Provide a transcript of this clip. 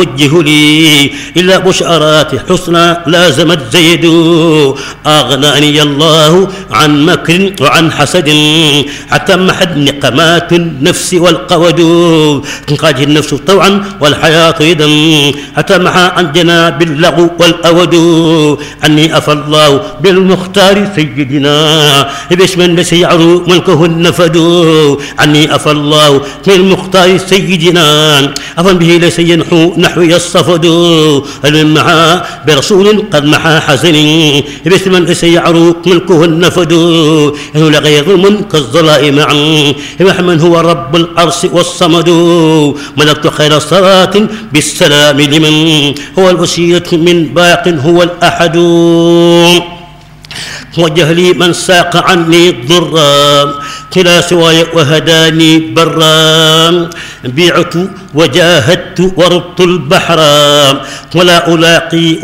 وجه لي إلا بشارات حسنى لازمت زيد أغناني الله عن مكر وعن حسد حتى محد نقمات النفس والقود تنقاده النفس طوعا والحياة يدا حتى محى عن جناب اللغو والأود عني أفى الله بالمختار سيدنا باسم ليس يعرو ملكه النفد عني أفى الله بالمختار سيدنا أفى به ليس ينحو نحوي الصفد المعى برسول قد محى حسن باسم ليس يعرو ملكه النفد إنه لغير ظلم كالظلاء معا من هو رب العرش والصمد ملكت خير صلاة بالسلام لمن هو الوسيلة من باق هو الأحد وجه لي من ساق عني الضرا كلا سواي وهداني برا بيعت وجاهدت وربط البحر ولا ألاقي